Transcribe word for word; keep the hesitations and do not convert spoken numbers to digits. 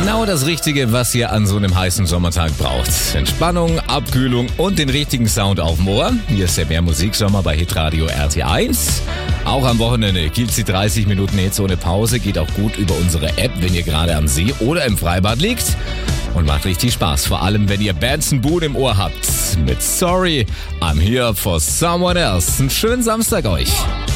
Genau das Richtige, was ihr an so einem heißen Sommertag braucht. Entspannung, Abkühlung und den richtigen Sound auf dem Ohr. Hier ist der Mehrmusiksommer bei Hitradio R T eins. Auch am Wochenende gibt's die dreißig Minuten Hits ohne Pause. Geht auch gut über unsere App, wenn ihr gerade am See oder im Freibad liegt. Und macht richtig Spaß, vor allem wenn ihr Benson Boone im Ohr habt. Mit Sorry, I'm here for someone else. Einen schönen Samstag euch.